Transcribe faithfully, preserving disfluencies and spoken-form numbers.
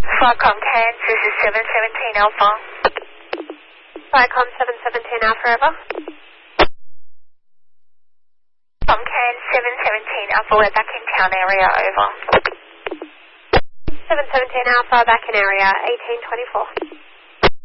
Flycom Cairns, this is seven seventeen Alpha. Flycom seven seventeen Alpha, over. Flycom Cairns, seven seventeen Alpha, we're back in town area, over. seven seventeen Alpha, back in area, eighteen twenty-four.